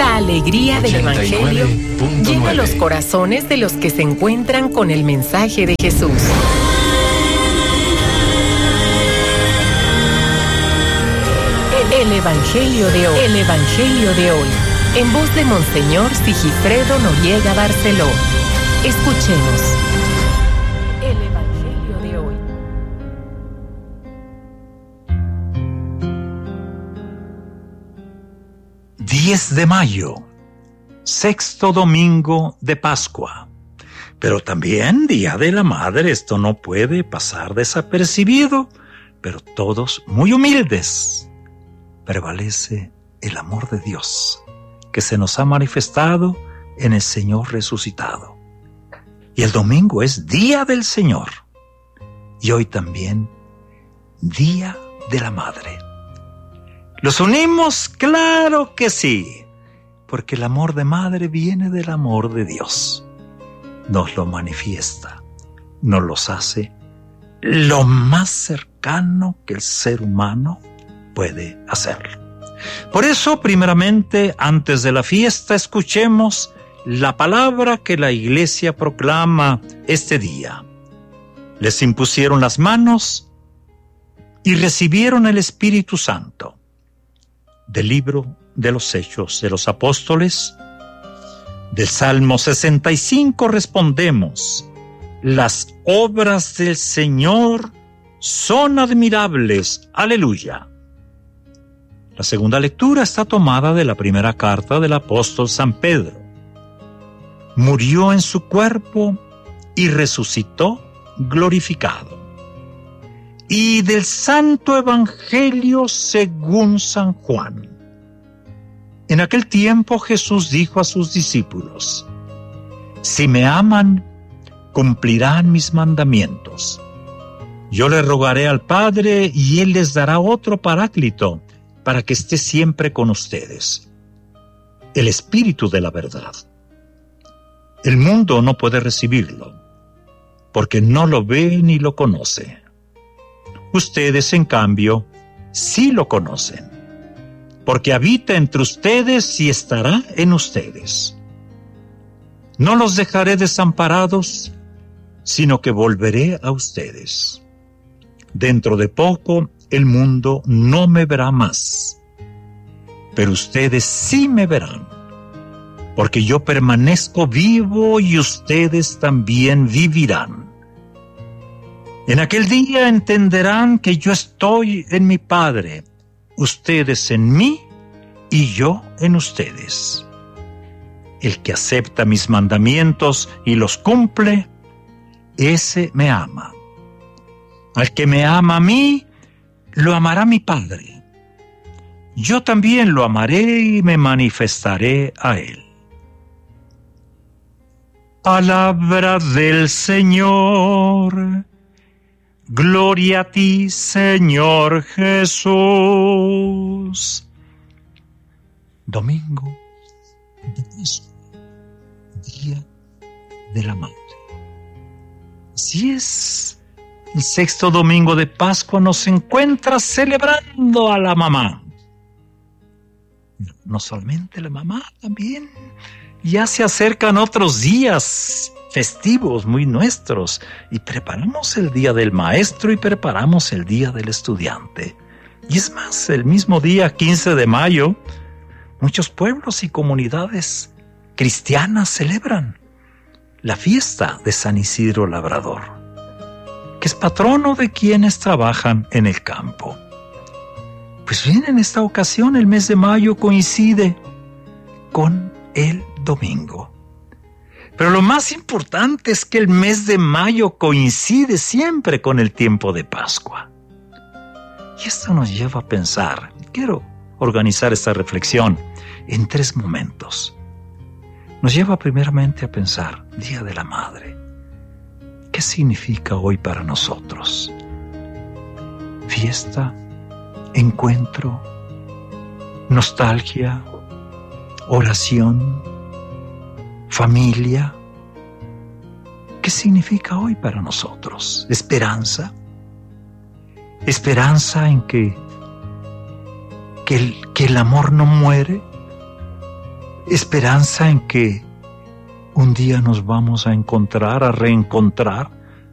La alegría del Evangelio llena los 89.9. corazones de los que se encuentran con el mensaje de Jesús. El Evangelio de hoy. El Evangelio de hoy. En voz de Monseñor Sigifredo Noriega Barceló. Escuchemos. El Evangelio de hoy. De mayo, sexto domingo de Pascua, pero también Día de la Madre. Esto no puede pasar desapercibido, pero todos muy humildes. Prevalece el amor de Dios que se nos ha manifestado en el Señor resucitado. Y el domingo es Día del Señor, y hoy también Día de la Madre. ¿Los unimos? ¡Claro que sí! Porque el amor de madre viene del amor de Dios. Nos lo manifiesta, nos los hace lo más cercano que el ser humano puede hacerlo. Por eso, primeramente, antes de la fiesta, escuchemos la palabra que la Iglesia proclama este día. Les impusieron las manos y recibieron el Espíritu Santo. Del libro de los Hechos de los Apóstoles, del Salmo 65 respondemos: las obras del Señor son admirables. Aleluya. La segunda lectura está tomada de la primera carta del apóstol San Pedro. Murió en su cuerpo y resucitó glorificado. Y del Santo Evangelio según San Juan. En aquel tiempo Jesús dijo a sus discípulos: si me aman, cumplirán mis mandamientos. Yo le rogaré al Padre y Él les dará otro Paráclito para que esté siempre con ustedes, el Espíritu de la verdad. El mundo no puede recibirlo, porque no lo ve ni lo conoce. Ustedes, en cambio, sí lo conocen, porque habita entre ustedes y estará en ustedes. No los dejaré desamparados, sino que volveré a ustedes. Dentro de poco, el mundo no me verá más, pero ustedes sí me verán, porque yo permanezco vivo y ustedes también vivirán. En aquel día entenderán que yo estoy en mi Padre, ustedes en mí y yo en ustedes. El que acepta mis mandamientos y los cumple, ese me ama. Al que me ama a mí, lo amará mi Padre. Yo también lo amaré y me manifestaré a él. Palabra del Señor. Gloria a ti, Señor Jesús. Domingo de Pascua, Día de la Madre. Así es, el sexto domingo de Pascua nos encuentra celebrando a la mamá. No solamente la mamá, también ya se acercan otros días festivos muy nuestros, y preparamos el día del maestro y preparamos el día del estudiante. Y es más, el mismo día 15 de mayo, muchos pueblos y comunidades cristianas celebran la fiesta de San Isidro Labrador, que es patrono de quienes trabajan en el campo. Pues bien, en esta ocasión el mes de mayo coincide con el domingo. Pero lo más importante es que el mes de mayo coincide siempre con el tiempo de Pascua. Y esto nos lleva a pensar, quiero organizar esta reflexión en 3 momentos. Nos lleva primeramente a pensar, Día de la Madre. ¿Qué significa hoy para nosotros? Fiesta, encuentro, nostalgia, oración, familia. ¿Qué significa hoy para nosotros? Esperanza. Esperanza en que el amor no muere. esperanza en que un día nos vamos a encontrar, a reencontrar